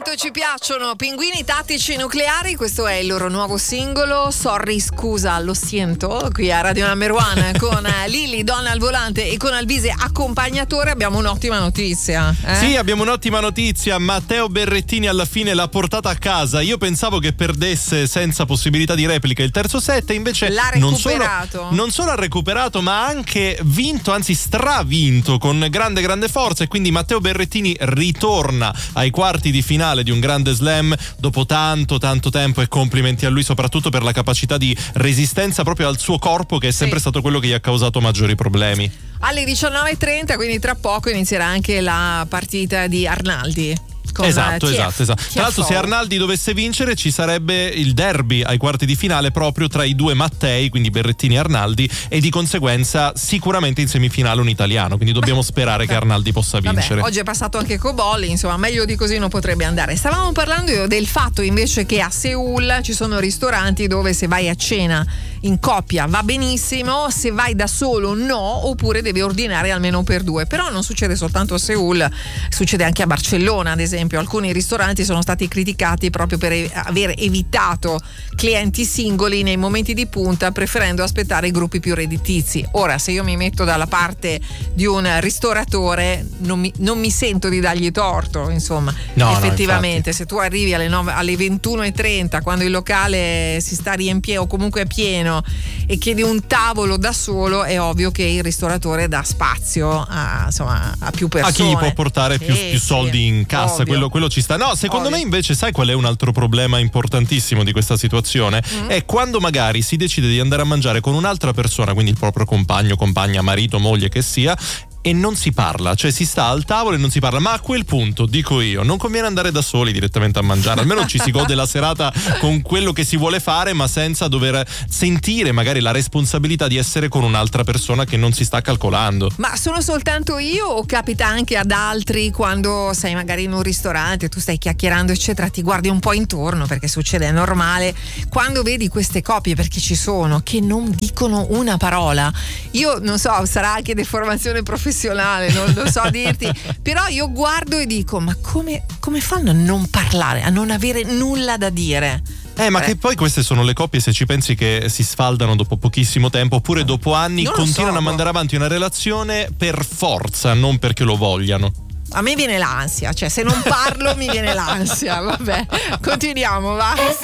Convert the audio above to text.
quanto ci piacciono Pinguini Tattici Nucleari, questo è il loro nuovo singolo, Sorry scusa lo siento, qui a Radio Number One con Lily, donna al volante, e con Alvise accompagnatore. Abbiamo un'ottima notizia. Sì, abbiamo un'ottima notizia. Matteo Berrettini alla fine l'ha portata a casa. Io pensavo che perdesse senza possibilità di replica il terzo set, invece l'ha recuperato. Non solo ha recuperato, ma ha anche vinto, anzi stravinto con grande forza, e quindi Matteo Berrettini ritorna ai quarti di finale di un grande slam dopo tanto tempo, e complimenti a lui soprattutto per la capacità di resistenza proprio al suo corpo, che è sempre stato quello che gli ha causato maggiori problemi. Alle 19:30, quindi tra poco, inizierà anche la partita di Arnaldi. Esatto. Tra l'altro, se Arnaldi dovesse vincere, ci sarebbe il derby ai quarti di finale proprio tra i due Mattei, quindi Berrettini e Arnaldi, e di conseguenza sicuramente in semifinale un italiano, quindi dobbiamo sperare che Arnaldi possa vincere. Vabbè, oggi è passato anche Cobolli, insomma meglio di così non potrebbe andare. Stavamo parlando del fatto invece che a Seul ci sono ristoranti dove se vai a cena in coppia va benissimo, se vai da solo no, oppure devi ordinare almeno per due. Però non succede soltanto a Seul, succede anche a Barcellona, ad esempio. Alcuni ristoranti sono stati criticati proprio per aver evitato clienti singoli nei momenti di punta, preferendo aspettare i gruppi più redditizi. Ora, se io mi metto dalla parte di un ristoratore, non mi sento di dargli torto, insomma. No, effettivamente, se tu arrivi alle 21:30, quando il locale si sta riempiendo o comunque è pieno, e chiedi un tavolo da solo, è ovvio che il ristoratore dà spazio a più persone, a chi può portare più soldi in cassa. Quello ci sta. No, secondo me invece, sai qual è un altro problema importantissimo di questa situazione? È quando magari si decide di andare a mangiare con un'altra persona, quindi il proprio compagno, compagna, marito, moglie che sia, e non si parla, cioè si sta al tavolo e non si parla. Ma a quel punto, dico io, non conviene andare da soli direttamente a mangiare, almeno ci si gode la serata con quello che si vuole fare, ma senza dover sentire magari la responsabilità di essere con un'altra persona che non si sta calcolando. Ma sono soltanto io o capita anche ad altri, quando sei magari in un ristorante, tu stai chiacchierando eccetera, ti guardi un po' intorno, perché succede, è normale, quando vedi queste coppie, perché ci sono, che non dicono una parola. Io non so, sarà anche deformazione professionale, non so dirti, però io guardo e dico: ma come fanno a non parlare, a non avere nulla da dire? Ma che poi queste sono le coppie, se ci pensi, che si sfaldano dopo pochissimo tempo, oppure dopo anni continuano a mandare avanti una relazione per forza, non perché lo vogliano. A me viene l'ansia, cioè se non parlo mi viene l'ansia. Vabbè, continuiamo, va.